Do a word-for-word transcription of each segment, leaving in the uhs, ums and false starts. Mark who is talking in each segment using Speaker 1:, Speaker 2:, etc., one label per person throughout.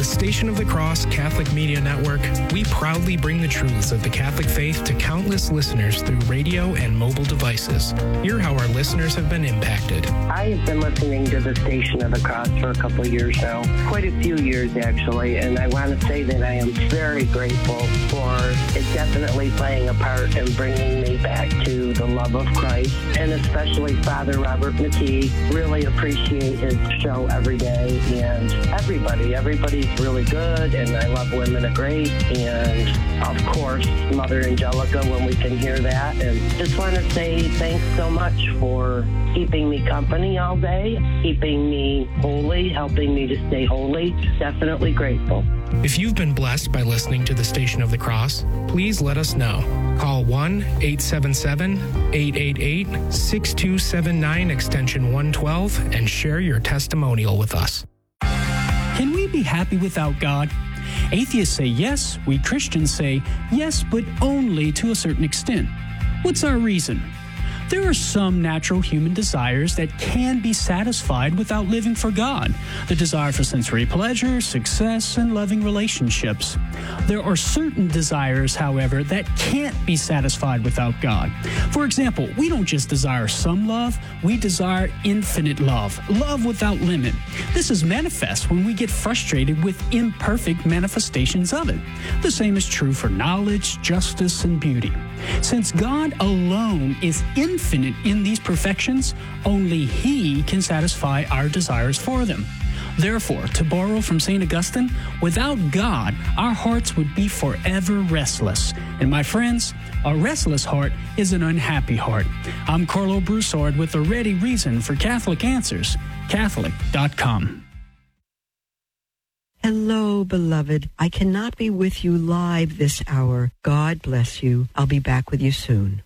Speaker 1: Station of the Cross Catholic Media Network, we proudly bring the truths of the Catholic faith to countless listeners through radio and mobile devices. Hear how our listeners have been impacted.
Speaker 2: I have been listening to the Station of the Cross for a couple of years now, quite a few years actually, and I want to say that I am very grateful for it definitely playing a part in bringing me back to the love of Christ, and especially Father Robert McKee. Really appreciate his show every day, and everybody, everybody's really good, and I love Women of Grace, and of course, Mother Angelica when we can hear that, and just want to say thanks so much for keeping me company all day, keeping me holy, helping me to stay holy. Definitely grateful.
Speaker 1: If you've been blessed by listening to the Station of the Cross, please let us know. Call one eight seven seven, eight eight eight, six two seven nine extension one twelve and share your testimonial with us.
Speaker 3: Can we be happy without God? Atheists say yes, we Christians say yes, but only to a certain extent. What's our reason? There are some natural human desires that can be satisfied without living for God. The desire for sensory pleasure, success, and loving relationships. There are certain desires, however, that can't be satisfied without God. For example, we don't just desire some love, we desire infinite love, love without limit. This is manifest when we get frustrated with imperfect manifestations of it. The same is true for knowledge, justice, and beauty. Since God alone is infinite in these perfections, only He can satisfy our desires for them. Therefore, to borrow from Saint Augustine, without God, our hearts would be forever restless. And my friends, a restless heart is an unhappy heart. I'm Carlo Broussard with a ready reason for Catholic Answers, Catholic dot com.
Speaker 4: Hello, beloved. I cannot be with you live this hour. God bless you. I'll be back with you soon.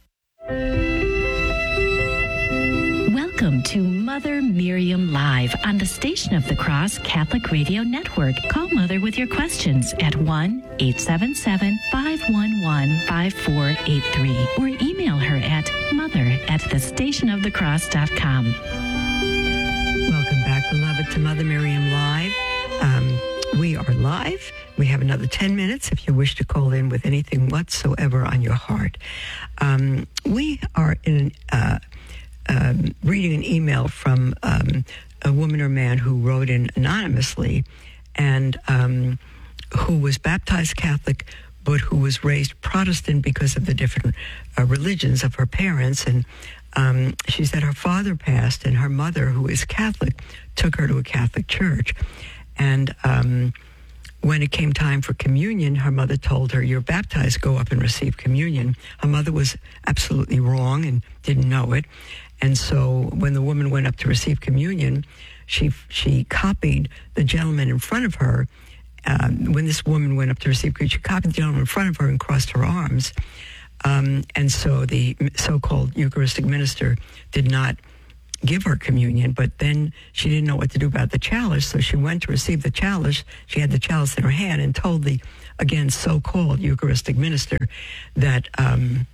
Speaker 5: Welcome to Mother Miriam Live on the Station of the Cross Catholic Radio Network. Call Mother with your questions at one eight seven seven, five one one, five four eight three or email her at mother at the station of the cross dot com.
Speaker 4: Welcome back, beloved, to Mother Miriam Live. Um, we are live. We have another ten minutes if you wish to call in with anything whatsoever on your heart. Um, we are in uh, um, reading an email from um, a woman or man who wrote in anonymously and um, who was baptized Catholic but who was raised Protestant because of the different uh, religions of her parents. And um, she said her father passed and her mother, who is Catholic, took her to a Catholic church. And um, when it came time for communion, her mother told her, "You're baptized, go up and receive communion." Her mother was absolutely wrong and didn't know it. And so when the woman went up to receive communion, she she copied the gentleman in front of her. Um, when this woman went up to receive communion, she copied the gentleman in front of her and crossed her arms. Um, and so the so-called Eucharistic minister did not give her communion, but then she didn't know what to do about the chalice, so she went to receive the chalice. She had the chalice in her hand and told the, again, so-called Eucharistic minister that um,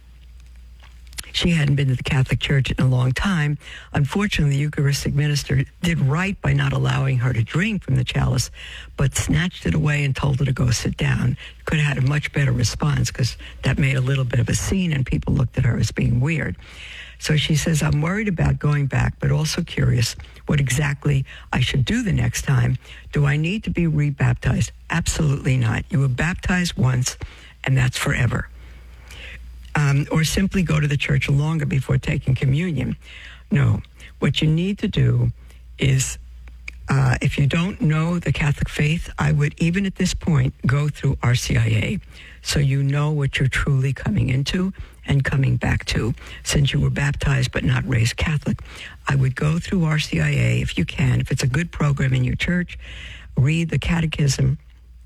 Speaker 4: she hadn't been to the Catholic Church in a long time. Unfortunately, the Eucharistic minister did right by not allowing her to drink from the chalice, but snatched it away and told her to go sit down. Could have had a much better response because that made a little bit of a scene and people looked at her as being weird. So she says, "I'm worried about going back, but also curious what exactly I should do the next time. Do I need to be rebaptized?" Absolutely not. You were baptized once, and that's forever. Um, or simply go to the church longer before taking communion. No. What you need to do is, uh, if you don't know the Catholic faith, I would, even at this point, go through R C I A so you know what you're truly coming into and coming back to. Since you were baptized but not raised Catholic, I would go through R C I A if you can. If it's a good program in your church, read the catechism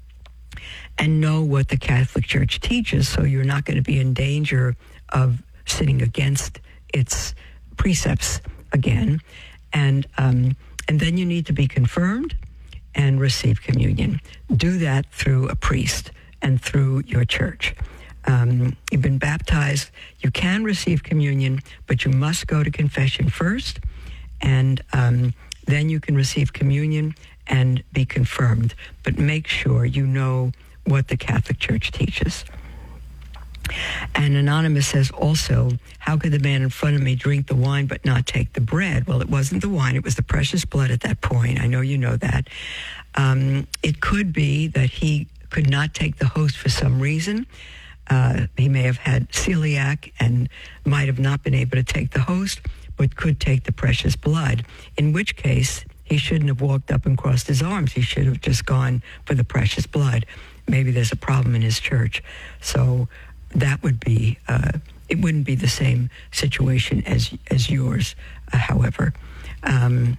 Speaker 4: and know what the Catholic Church teaches, so you're not going to be in danger of sitting against its precepts again. And um, and then you need to be confirmed and receive communion. Do that through a priest and through your church. Um, you've been baptized, you can receive communion, but you must go to confession first, and um, then you can receive communion, and be confirmed. But make sure you know what the Catholic Church teaches. And Anonymous says also, how could the man in front of me drink the wine but not take the bread? Well, it wasn't the wine. It was the precious blood at that point. I know you know that. Um, it could be that he could not take the host for some reason. Uh, he may have had celiac and might have not been able to take the host, but could take the precious blood, in which case he shouldn't have walked up and crossed his arms. He should have just gone for the precious blood. Maybe there's a problem in his church. So that would be, uh, it wouldn't be the same situation as as yours, uh, however. Um,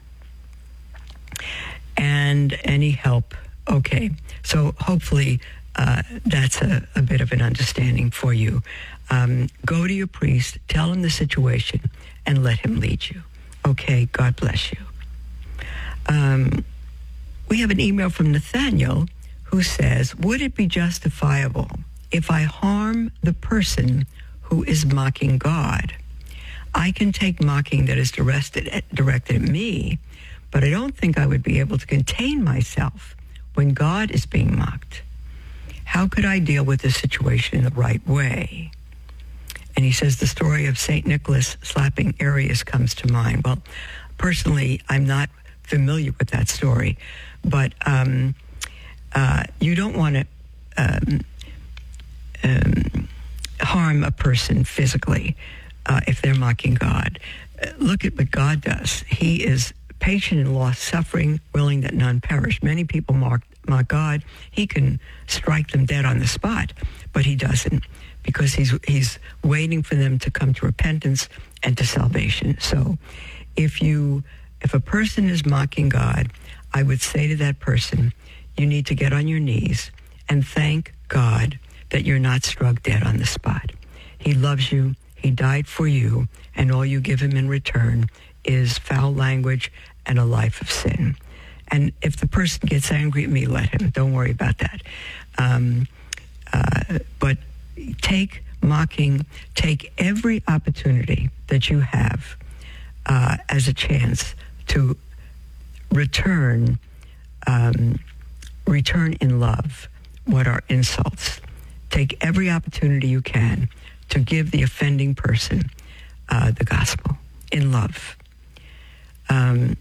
Speaker 4: and any help, okay. So hopefully uh, that's a, a bit of an understanding for you. Um, go to your priest, tell him the situation, and let him lead you. Okay, God bless you. Um, we have an email from Nathaniel who says, would it be justifiable if I harm the person who is mocking God? I can take mocking that is directed at, directed at me, but I don't think I would be able to contain myself when God is being mocked. How could I deal with this situation in the right way? And he says the story of Saint Nicholas slapping Arius comes to mind. Well, personally, I'm not familiar with that story, but um, uh, you don't want to um, um, harm a person physically uh, if they're mocking God. Uh, look at what God does. He is patient in loss, suffering, willing that none perish. Many people mock, mock God. He can strike them dead on the spot, but he doesn't, because he's he's waiting for them to come to repentance and to salvation. So if you if a person is mocking God, I would say to that person, you need to get on your knees and thank God that you're not struck dead on the spot. He loves you. He died for you, and all you give him in return is foul language and a life of sin. And if the person gets angry at me, let him. Don't worry about that. Um, uh, but take mocking, take every opportunity that you have uh, as a chance to return, um, return in love what are insults. Take every opportunity you can to give the offending person uh, the gospel in love. Um,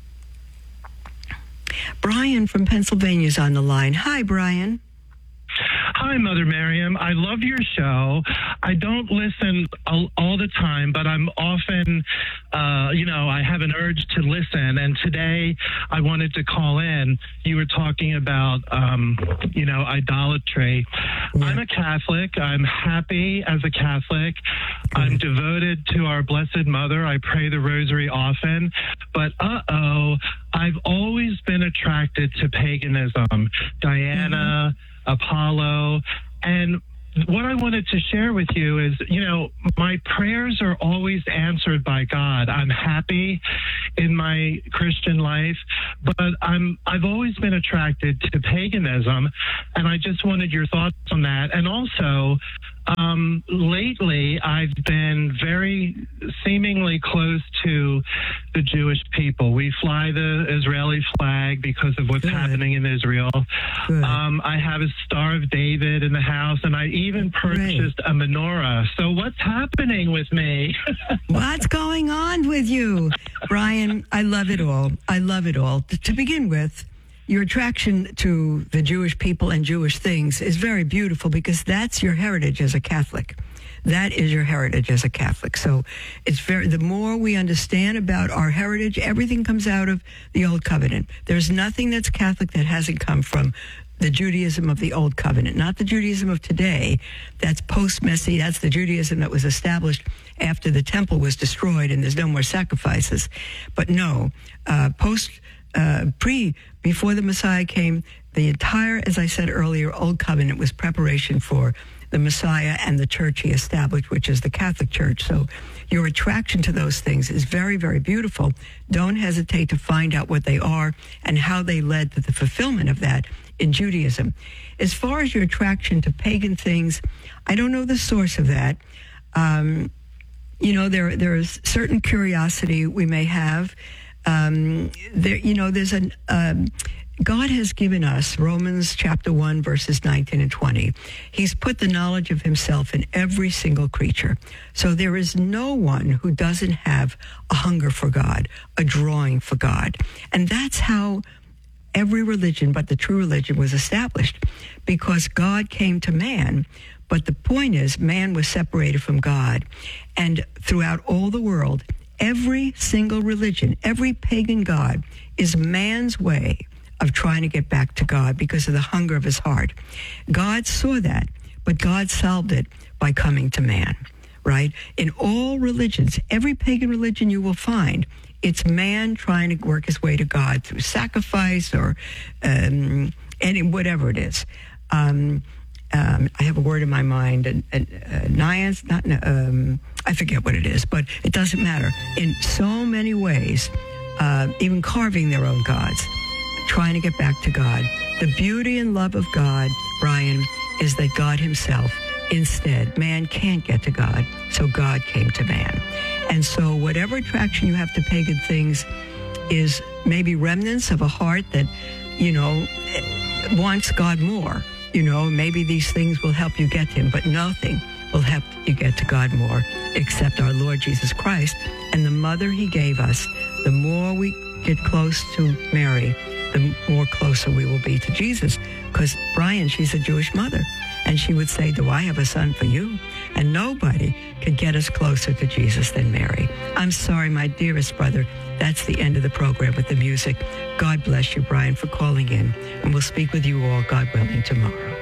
Speaker 4: Brian from Pennsylvania is on the line. Hi, Brian.
Speaker 6: Hi, Mother Miriam. I love your show. I don't listen all, all the time, but I'm often, uh, you know, I have an urge to listen. And today I wanted to call in. You were talking about, um, you know, idolatry. Yeah. I'm a Catholic. I'm happy as a Catholic. Okay. I'm devoted to our Blessed Mother. I pray the rosary often. But, uh-oh, I've always been attracted to paganism. Diana, mm-hmm. Apollo, and what I wanted to share with you is, you know, my prayers are always answered by God. I'm happy in my Christian life, but I'm, I've always been attracted to paganism, and I just wanted your thoughts on that. And also, um, lately, I've been very seemingly close to the Jewish people. We fly the Israeli flag because of what's Good. happening in Israel. Um, I have a Star of David in the house, and I even purchased Great. a menorah. So what's happening with me?
Speaker 4: What's going on with you? Brian, I love it all. I love it all. To begin with, your attraction to the Jewish people and Jewish things is very beautiful because that's your heritage as a Catholic. That is your heritage as a Catholic. So it's very, the more we understand about our heritage, everything comes out of the Old Covenant. There's nothing that's Catholic that hasn't come from the Judaism of the Old Covenant, not the Judaism of today. That's post-Messy. That's the Judaism that was established after the temple was destroyed and there's no more sacrifices. But no, uh, post, uh, pre, before the Messiah came, the entire, as I said earlier, Old Covenant was preparation for the Messiah and the church he established, which is the Catholic Church. So your attraction to those things is very, very beautiful. Don't hesitate to find out what they are and how they led to the fulfillment of that in Judaism. As far as your attraction to pagan things, I don't know the source of that. Um, you know, there there is certain curiosity we may have. Um, there, you know, there's an um, God has given us, Romans chapter one, verses nineteen and twenty. He's put the knowledge of himself in every single creature. So there is no one who doesn't have a hunger for God, a drawing for God. And that's how every religion but the true religion was established, because God came to man. But the point is, man was separated from God. And throughout all the world, every single religion, every pagan god is man's way of trying to get back to God because of the hunger of his heart. God saw that, but God solved it by coming to man, right? In all religions, every pagan religion you will find, it's man trying to work his way to God through sacrifice or um, any whatever it is. Um, um, I have a word in my mind, and uh, uh, Naians, not um, I forget what it is, but it doesn't matter. In so many ways, uh, even carving their own gods, trying to get back to God. The beauty and love of God, Brian, is that God himself, instead, man can't get to God, so God came to man. And so whatever attraction you have to pagan things is maybe remnants of a heart that, you know, wants God more. You know, maybe these things will help you get to him, but nothing will help you get to God more except our Lord Jesus Christ and the mother he gave us. The more we get close to Mary, the more closer we will be to Jesus. Because, Brian, she's a Jewish mother. And she would say, do I have a son for you? And nobody could get us closer to Jesus than Mary. I'm sorry, my dearest brother. That's the end of the program with the music. God bless you, Brian, for calling in. And we'll speak with you all, God willing, tomorrow.